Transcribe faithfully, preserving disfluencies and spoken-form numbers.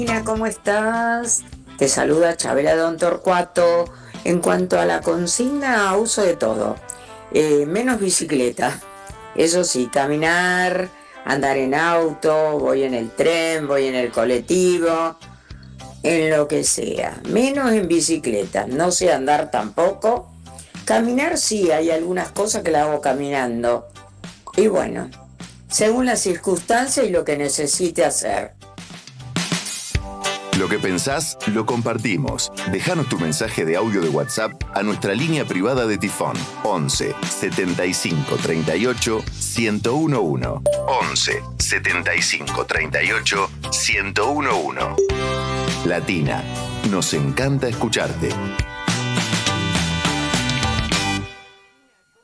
¿Cómo estás? Te saluda Chabela Don Torcuato. En cuanto a la consigna, uso de todo, eh, menos bicicleta. Eso sí, caminar, andar en auto, voy en el tren, voy en el colectivo, en lo que sea. Menos en bicicleta. No sé andar tampoco. Caminar sí, hay algunas cosas que las hago caminando. Y bueno, según las circunstancias y lo que necesite hacer. Lo que pensás, lo compartimos. Déjanos tu mensaje de audio de WhatsApp a nuestra línea privada de Tifón. once setenta y cinco treinta y ocho ciento once. once setenta y cinco treinta y ocho ciento once. Latina, nos encanta escucharte.